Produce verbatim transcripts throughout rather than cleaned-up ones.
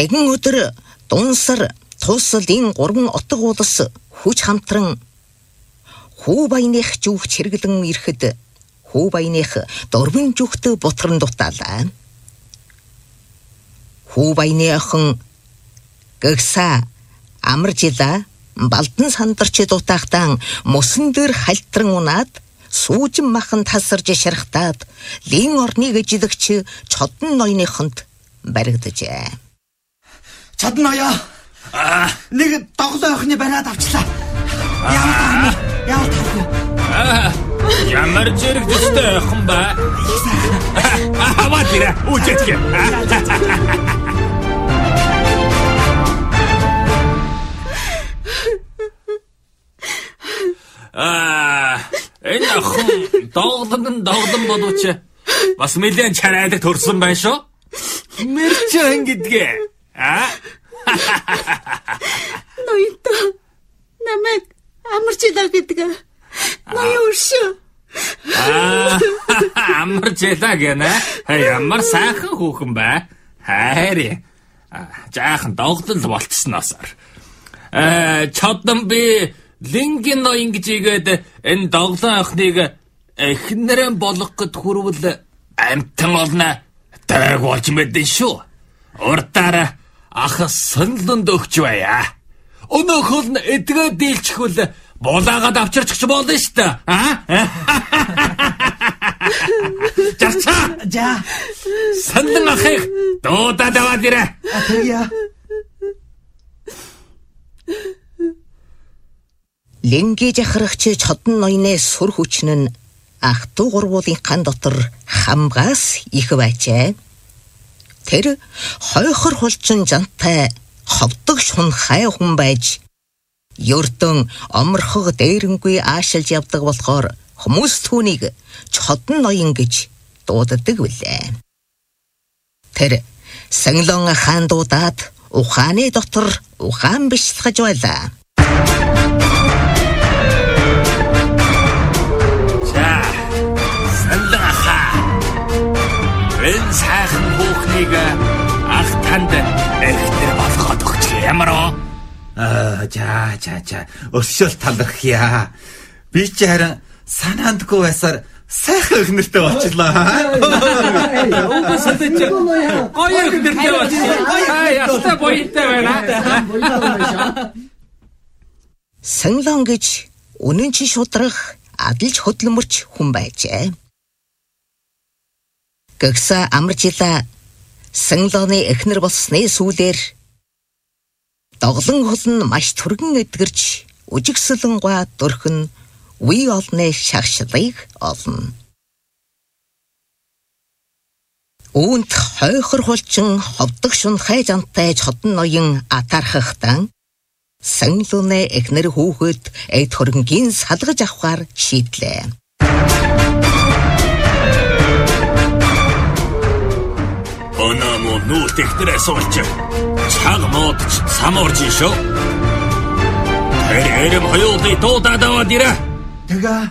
Нэгэн өдөр Дунсар тусал энэ гурван отго улс хүч хамтран Хүү баяных жүүх чиргэлэн ирэхэд Хүү баяных дөрвөн жүүхт бутран дутаалаа. Хүү баяны охин Гэгса амаржила балдан сандарч дутаахтан мөсөн дээр хальтран унаад сүүжин махан тасарж шархтаад лин орныг эжилэгч чодон ноёныхонд баригджээ. Чодон ноёо. Аа, нэг доглоо охины бариад авчлаа. Яа, яа тав. Аа, ямар зэрэг дэстэй охин ба. Аваад ирээ. Үжитгэе. Аа, энэ охин доглон доглон боловч бас нэлээд чарайдаг төрсөн байна шүү. Мэрчэн гэдгээ. Аа? Ноёнто намайг амарчилаа гэдэг. Ноён өршөө. Аа, амарчилаа гэнэ. Ямар сайхан хүүхэн бай. Хайр. Жаахан доглол болцсноосоор. Аа, чодон би Лингийн ноён гэж игээд энэ доглон охиныг эхнэрэн болох гэд хүрвэл амтан олно. Тайг болж мэдэн шүү. Урдаараа ах сонлонд өгч байя. Өнөөхөл нь эдгээ дийлчихвэл булаагаад авчирчих болно шүү дээ. Аа? Жарчаа. За. Сонлон ахыг дуудаад аваад ирээ. Атая. Линги жахрагч чодон ноёны сүр хүчин нь ах дүү гурвуулынхан дотор хамгаас их байжээ. Тэр хойхор хулчин жантай ховдог шунхай хүн байж ёрдон оморхог дээрэнгүй аашилж явдаг болохоор хүмүүс түүнийг чодон ноён гэж дууддаг билээ. Тэр Сэнглон хаан дуудаад ухааны дотор ухаан бичлэж байлаа. Энэ сайхан хүүхнийг ах танд эхнэр болгоод өгчлээ ямар оо? Аа, за за за. Өршөөл талархъя. Би ч харин санаандгүй байсаар сайхан эхнэртэй болчихлоо. Уугүй сэдэж. Гоё эхнэртэй болчихлоо. Аа, ястаа боётой байна. Сэнглон гэж үнэн чи шудрах адилж хөдлөмөрч хүн байжээ. Гэгса амаржила Сэнглоны эхнэр болсны сүүлээр доглон хол нь маш түргэн эдгэрч үжигсэлэнгаа дөрхөн үе олны шагшлыг олно. Үүнд хойхор хулчин ховдог шунхай жантай чодон ноён атархахтан Сэнглоны эхнэр хүүхэд эд хөрөнгийн салгаж авахар шийдлээ. Онамо нүүрт ихнэрээс олж цаг модч самуурж шүү. Тэр эрэм хоёулыг дуудаад аваад ирээ. Тэгээ.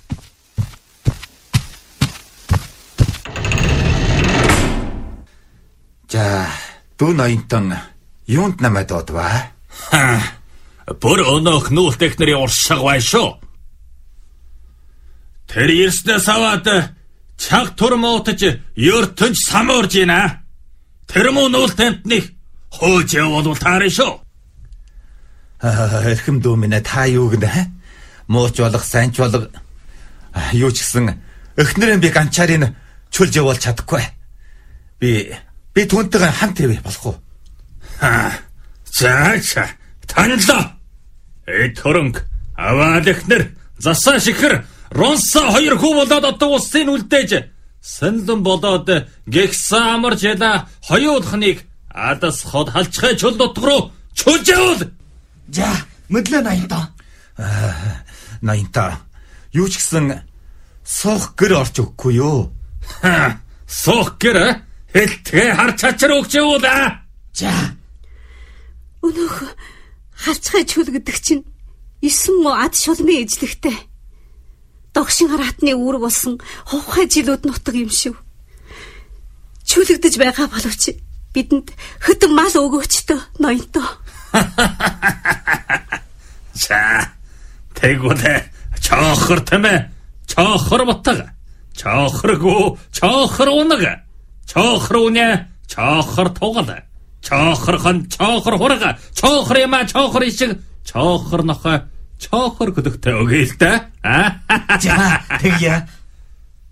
За, дүү ноёнтон юунд намайг дуудваа? Ха. Бүр өнөөх нүүрт ихнэрийн уршиг бай шүү. Тэр ирснээс аваад чаг тур моотж ёртөнч самуурж ийна. Тэр мөн уул тамтных хөөж явуул таарна шүү. Аа, эрхэм дүү минь та юу гэнэ? Мууч болох, сайнч болох юу ч гэсэн эхнэрэн би ганчаарыг чүлж явуулж чадахгүй. Би би түүнтэйгээ хамт ирвэ болох уу? Аа. За за. Танилаа. Эд хөрөнгө аваад эхнэр засаа шихэр ронса хоёр хүү болоод одоо усын үлдээж Сэнлэн болоод гэгса амарч яла хоёулахныг адас хот халчхай чул дотор руу чулж явуул. За, мэдлээ ноёнтоо. Аа, ноёнтоо. Юу ч гэсэн суух гэр орж өгөхгүй юу? Ха, суух гэр хэлтгэ хар чачар өгч явуул аа. За. Өнөөх харцгай чул гэдэг чинь эсэн мө ад шулмын эзлэгтэй. Догшин хараатны үүр болсон хувхай жилүүд нутаг юм шүү. Чүлэгдэж байгаа боловч бидэнд хөтөн мал өгөөчтөө ноёнтоо. За тэгвэл чохор тэмэ чохор ботга чохоргүй чохор унага чохор үнэ чохор тугал чохорхон чохор хурга чохор яма чохор ишиг чохор нохой чохор гэдэгтэй өгөөл та. За тэгье.